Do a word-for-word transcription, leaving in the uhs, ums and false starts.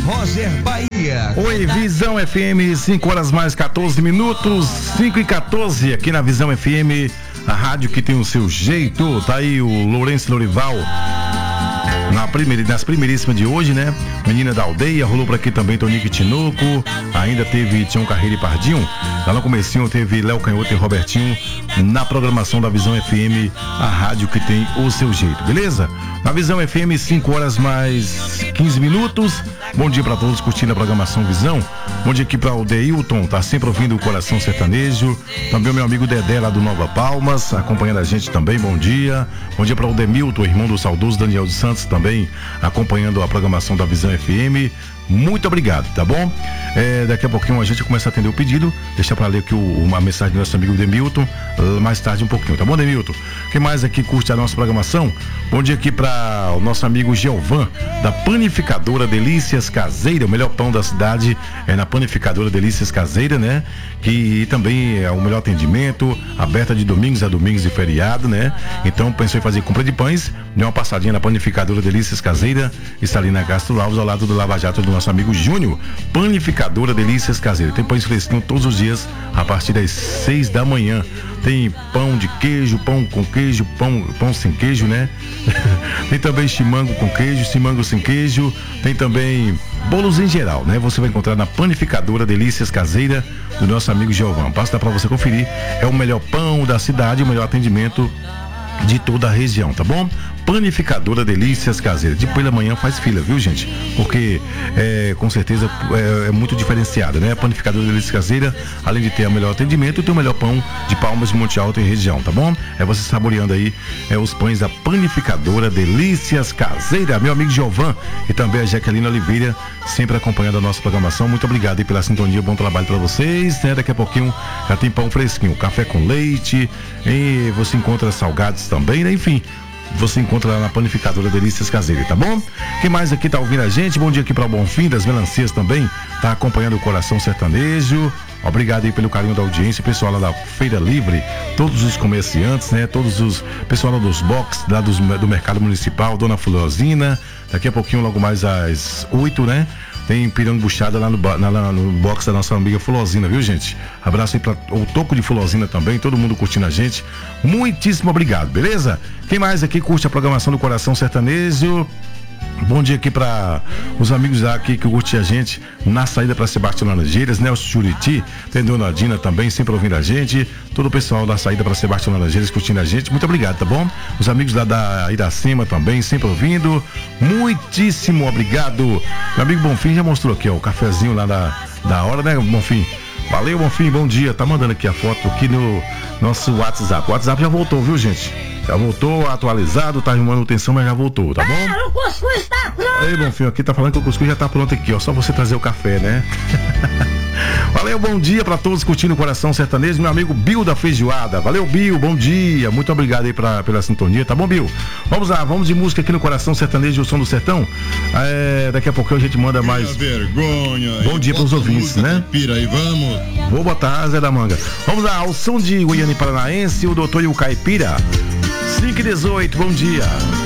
Roger Bahia. Oi, Visão F M, cinco horas mais quatorze minutos, cinco e quatorze aqui na Visão F M, a rádio que tem o seu jeito. Tá aí o Lourenço Lorival na primeira, nas primeiríssimas de hoje, né? Menina da Aldeia, rolou por aqui também Tonico Tinoco, ainda teve Tião Carreira e Pardinho. Lá no comecinho teve Léo Canhoto e Robertinho na programação da Visão F M, a rádio que tem o seu jeito, beleza? Na Visão F M, cinco horas mais quinze minutos. Bom dia pra todos curtindo a programação Visão. Bom dia aqui pra o Deilton, tá sempre ouvindo o Coração Sertanejo. Também o meu amigo Dedé lá do Nova Palmas, acompanhando a gente também, bom dia. Bom dia pra o Demilton, irmão do saudoso Daniel dos Santos, também acompanhando a programação da Visão F M. Muito obrigado, tá bom? É, daqui a pouquinho a gente começa a atender o pedido. Deixa pra ler aqui o, uma mensagem do nosso amigo Demilton, mais tarde um pouquinho, tá bom, Demilton? Quem mais aqui curte a nossa programação? Bom dia aqui para o nosso amigo Geovan, da Panificadora Delícias Caseira, o melhor pão da cidade é na Panificadora Delícias Caseira, né? Que também é o melhor atendimento, aberta de domingos a domingos e feriado, né? Então pensou em fazer compra de pães, deu uma passadinha na Panificadora Delícias Caseira, está ali na Castro Alves, ao lado do Lava Jato do nosso amigo Júnior. Panificadora Delícias Caseira, tem pães fresquinhos todos os dias a partir das seis da manhã. Tem pão de queijo, pão com queijo, pão, pão sem queijo, né? Tem também chimango com queijo, chimango sem queijo. Tem também bolos em geral, né? Você vai encontrar na Panificadora Delícias Caseira do nosso amigo Giovanni. Passa para você conferir. É o melhor pão da cidade, o melhor atendimento de toda a região, tá bom? Panificadora Delícias Caseira. De pela manhã faz fila, viu, gente? Porque é, com certeza é, é muito diferenciada, né? A Panificadora Delícias Caseira, além de ter o melhor atendimento, tem o melhor pão de Palmas de Monte Alto e região, tá bom? É você saboreando aí é, os pães da Panificadora Delícias Caseira. Meu amigo Giovan e também a Jaqueline Oliveira, sempre acompanhando a nossa programação. Muito obrigado aí pela sintonia, bom trabalho para vocês, né? Daqui a pouquinho já tem pão fresquinho, café com leite, e você encontra salgados também, né? Enfim, você encontra lá na Panificadora Delícias Caseira, tá bom? Quem mais aqui tá ouvindo a gente? Bom dia aqui para o Bonfim das Melancias também, tá acompanhando o Coração Sertanejo. Obrigado aí pelo carinho da audiência, pessoal lá da Feira Livre, todos os comerciantes, né? Todos os pessoal lá dos box, lá dos, do Mercado Municipal, Dona Florosina. Daqui a pouquinho, logo mais às oito, né? Tem pirando buchada lá no, na, lá no box da nossa amiga Fulosina, viu, gente? Abraço aí para o Toco de Fulosina também, todo mundo curtindo a gente. Muitíssimo obrigado, beleza? Quem mais aqui curte a programação do Coração Sertanejo? Bom dia aqui para os amigos aqui que curtem a gente na saída para Sebastião Laranjeiras, Nelson Churiti, tem Dona Dina também, sempre ouvindo a gente, todo o pessoal da saída para Sebastião Laranjeiras curtindo a gente, muito obrigado, tá bom? Os amigos lá da Iracema também, sempre ouvindo, muitíssimo obrigado. Meu amigo Bonfim já mostrou aqui, ó, o cafezinho lá da, da hora, né, Bonfim? Valeu, Bonfim, bom dia, tá mandando aqui a foto aqui no nosso WhatsApp, o WhatsApp já voltou, viu, gente? Já voltou, atualizado, tá em manutenção, mas já voltou, tá bom? Ah, o cuscuz tá pronto! Aí, Bonfim, aqui tá falando que o cuscuz já tá pronto aqui, ó, só você trazer o café, né? Valeu, bom dia pra todos curtindo o Coração Sertanejo, meu amigo Bill da Feijoada. Valeu, Bill, bom dia, muito obrigado aí pra, pela sintonia, tá bom, Bill? Vamos lá, vamos de música aqui no Coração Sertanejo, o som do sertão. É, daqui a pouquinho a gente manda mais. Vergonha. Bom dia pros ouvintes, né? Pira aí, vamos. Vou botar Zé da Manga. Vamos lá, ao som de Goiânia e Paranaense, o doutor e o Caipira. cinco e dezoito, bom dia.